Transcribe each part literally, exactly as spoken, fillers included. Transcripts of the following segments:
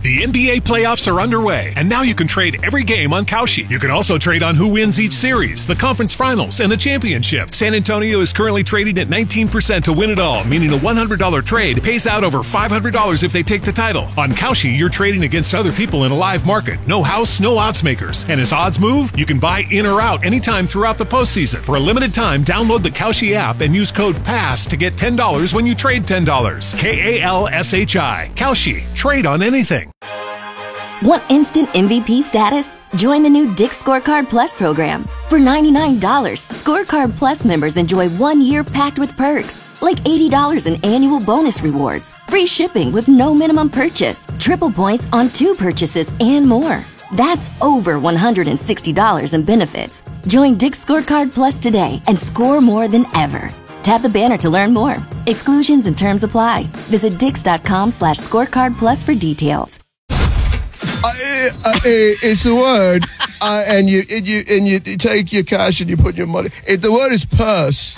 The N B A playoffs are underway, and now you can trade every game on Kalshi. You can also trade on who wins each series, the conference finals, and the championship. San Antonio is currently trading at nineteen percent to win it all, meaning a one hundred dollars trade pays out over five hundred dollars if they take the title. On Kalshi, you're trading against other people in a live market. No house, no odds makers. And as odds move, you can buy in or out anytime throughout the postseason. For a limited time, download the Kalshi app and use code PASS to get ten dollars when you trade ten dollars. K A L S H I. Kalshi. Trade on anything. Want instant M V P status? Join the new Dick's Scorecard Plus program. For ninety-nine dollars, Scorecard Plus members enjoy one year packed with perks, like eighty dollars in annual bonus rewards, free shipping with no minimum purchase, triple points on two purchases, and more. That's over one hundred sixty dollars in benefits. Join Dick's Scorecard Plus today and score more than ever. Tap the banner to learn more. Exclusions and terms apply. Visit dix.com slash scorecard plus for details. Uh, uh, it's a word, uh, and you and you and you take your cash and you put your money. It, the word is purse.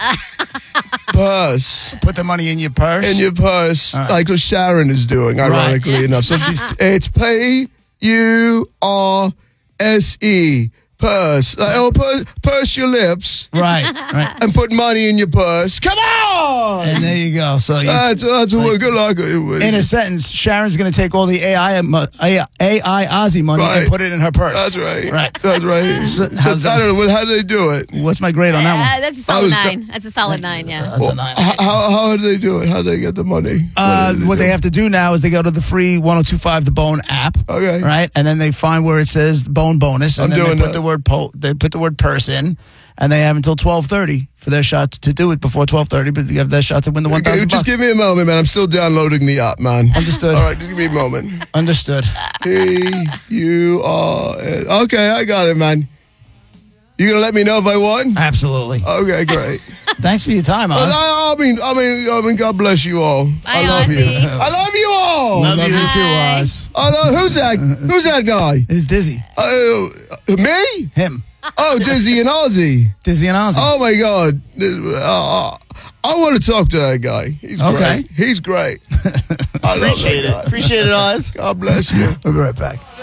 Purse. Put the money in your purse. In your purse, right. Like what Sharon is doing, ironically right. enough. So she's, it's P U R S E. Purse. Like, oh, purse, purse your lips. Right, right. And put money in your purse. Come on! And there you go. So you, That's, that's like, what good luck. In a sentence, Sharon's going to take all the A I A I Ozzy money right. and put it in her purse. That's right. Right. That's right. So, so, I don't know. How do they do it? What's my grade on that one? Uh, that's a solid nine. That's a solid nine, yeah. That's well, a nine. How, how do they do it? How do they get the money? Uh, what they, what they have to do now is they go to the free one oh two five The Bone app. Okay. Right? And then they find where it says Bone Bonus. And I'm then doing they put that. the word po- they put the word purse in. And they have until twelve thirty for their shot to do it before twelve thirty, but you have their shot to win the one thousand okay, bucks. Just give me a moment, man. I'm still downloading the app, man. Understood. All right, just give me a moment. Understood. P U R S. Okay, I got it, man. You gonna let me know if I won? Absolutely. Okay, great. Thanks for your time, Oz. Well, I, I mean, I mean, I mean, God bless you all. Bye, I love Ozzy. you. I love you all. Love you Bye. too, Oz. I love, who's that? Who's that guy? It's Dizzy. Uh, me? Him. Oh, Dizzy and Ozzy. Dizzy and Ozzy. Oh my God. Uh, I want to talk to that guy. He's okay. great. He's great. I love Appreciate that guy. it. Appreciate it, Oz. God bless you. We'll be right back.